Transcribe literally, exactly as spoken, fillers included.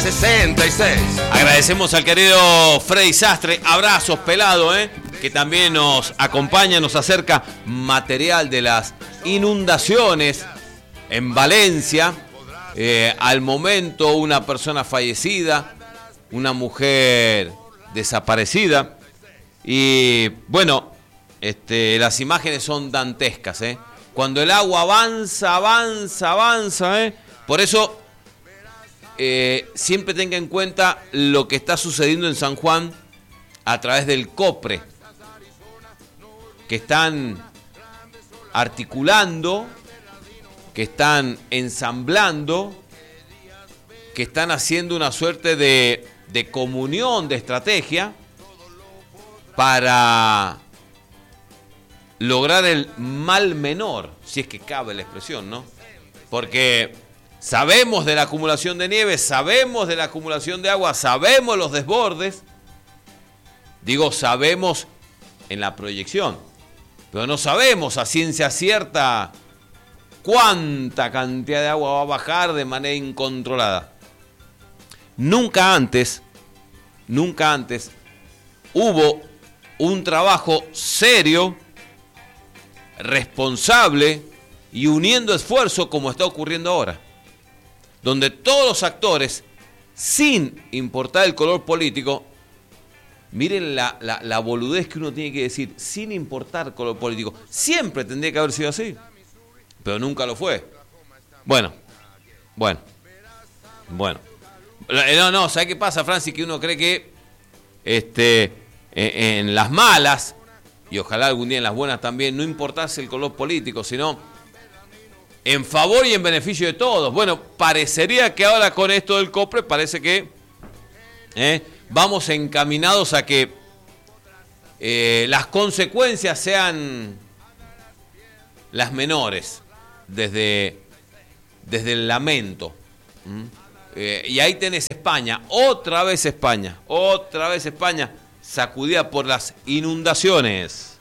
sesenta y seis. Agradecemos al querido Freddy Sastre, abrazos pelado, ¿eh? que también nos acompaña, nos acerca material de las inundaciones en Valencia. Eh, al momento una persona fallecida, una mujer desaparecida y bueno, este, las imágenes son dantescas, ¿eh? Cuando el agua avanza, avanza, avanza, ¿eh? Por eso eh, siempre tenga en cuenta lo que está sucediendo en San Juan a través del COPRE, que están articulando, que están ensamblando, que están haciendo una suerte de, de comunión, de estrategia para lograr el mal menor, si es que cabe la expresión, ¿no? Porque sabemos de la acumulación de nieve, sabemos de la acumulación de agua, sabemos los desbordes. Digo, sabemos en la proyección, pero no sabemos a ciencia cierta cuánta cantidad de agua va a bajar de manera incontrolada. Nunca antes, nunca antes hubo un trabajo serio, responsable y uniendo esfuerzo como está ocurriendo ahora, donde todos los actores, sin importar el color político, miren la, la, la boludez que uno tiene que decir, sin importar color político, siempre tendría que haber sido así, pero nunca lo fue. Bueno, bueno, bueno. No, no, ¿sabes qué pasa, Francis? Que uno cree que este, en, en las malas, y ojalá algún día en las buenas también, no importase el color político, sino en favor y en beneficio de todos. Bueno, parecería que ahora con esto del COPRE, parece que eh, vamos encaminados a que eh, las consecuencias sean las menores, desde, desde el lamento. ¿Mm? Eh, y ahí tenés España, otra vez España, otra vez España, sacudida por las inundaciones.